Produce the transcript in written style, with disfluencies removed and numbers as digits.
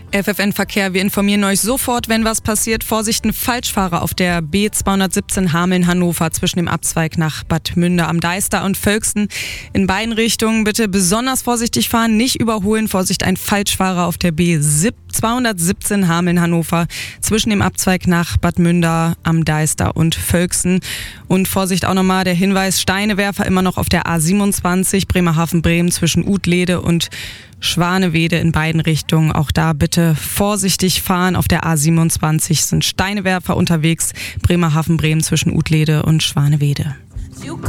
FFN Verkehr, wir informieren euch sofort, wenn was passiert. Vorsicht, ein Falschfahrer auf der B217 Hameln-Hannover zwischen dem Abzweig nach Bad Münder am Deister und Völksen. In beiden Richtungen bitte besonders vorsichtig fahren, nicht überholen. Vorsicht, ein Falschfahrer auf der B217 Hameln-Hannover zwischen dem Abzweig nach Bad Münder am Deister und Völksen. Und Vorsicht auch nochmal der Hinweis, Steinewerfer immer noch auf der A27 Bremerhaven-Bremen zwischen Utlede und Schwanewede in beiden Richtungen. Auch da bitte vorsichtig fahren. Auf der A27 sind Steinewerfer unterwegs. Bremerhaven-Bremen zwischen Utlede und Schwanewede.